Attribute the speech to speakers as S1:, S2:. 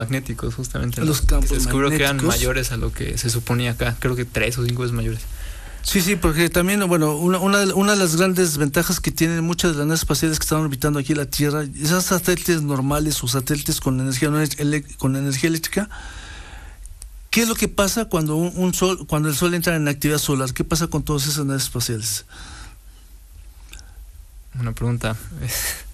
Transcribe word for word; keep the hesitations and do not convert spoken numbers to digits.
S1: magnéticos, justamente.
S2: Los
S1: ¿no?
S2: campos
S1: Se descubrió que eran
S2: magnéticos.
S1: mayores a lo que se suponía acá. Creo que tres o cinco veces mayores.
S2: Sí, sí, porque también, bueno, una, una, una de las grandes ventajas que tienen muchas de las naves espaciales que están orbitando aquí la Tierra, esas satélites normales o satélites con energía, no ele- con energía eléctrica, ¿qué es lo que pasa cuando un, un sol, cuando el sol entra en actividad solar? ¿Qué pasa con todas esas naves espaciales?
S1: Una pregunta.